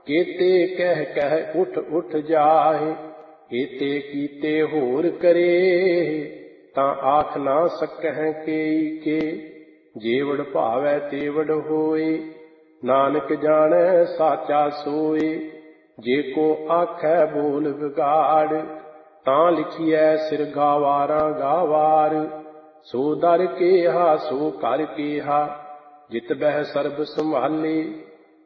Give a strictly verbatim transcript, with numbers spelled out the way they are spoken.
केते कह कह उठ उठ जाए, केते कीते होर करे। तां आख ना सकह केई के, जेवड़ भावै तेवड़ होए। नानक जानै साचा सोए, जेको आखै बोल बिगाड़। तां लिखिए सिर गावारां गावार, सो दर केहा सो कर केहा। जित बह सर्ब संभाले,